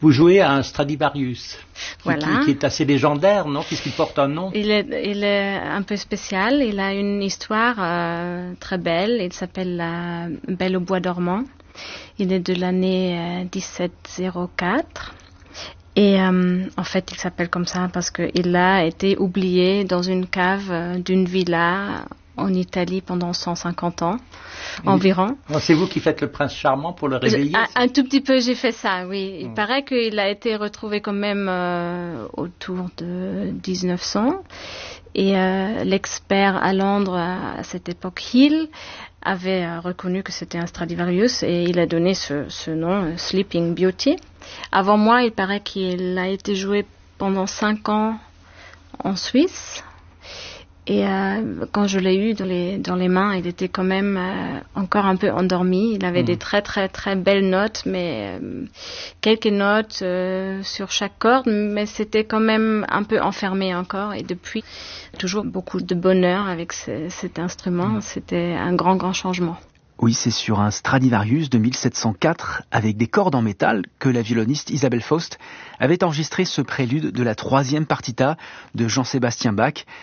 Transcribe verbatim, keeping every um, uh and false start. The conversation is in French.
Vous jouez à un Stradivarius, qui, Voilà. qui, qui est assez légendaire, non, puisqu'il porte un nom. Il est, il est un peu spécial. Il a une histoire euh, très belle. Il s'appelle La Belle au bois dormant. Il est de l'année euh, dix-sept cent quatre. Et euh, en fait, il s'appelle comme ça parce qu'il a été oublié dans une cave euh, d'une villa en Italie pendant cent cinquante ans Et environ. Oh, c'est vous qui faites le prince charmant pour le réveiller? Un, un tout petit peu, j'ai fait ça, oui. Il mmh. paraît qu'il a été retrouvé quand même euh, autour de dix-neuf cents. Et euh, l'expert à Londres à cette époque, Hill, avait euh, reconnu que c'était un Stradivarius et il a donné ce, ce nom, euh, Sleeping Beauty. Avant moi, il paraît qu'il a été joué pendant cinq ans en Suisse. Et euh, quand je l'ai eu dans les, dans les mains, il était quand même euh, encore un peu endormi. Il avait mmh. des très très très belles notes, mais euh, quelques notes euh, sur chaque corde, mais c'était quand même un peu enfermé encore. Et depuis, toujours beaucoup de bonheur avec ce, cet instrument. Mmh. C'était un grand grand changement. Oui, c'est sur un Stradivarius de mille sept cent quatre, avec des cordes en métal, que la violoniste Isabelle Faust avait enregistré ce prélude de la troisième partita de Jean-Sébastien Bach,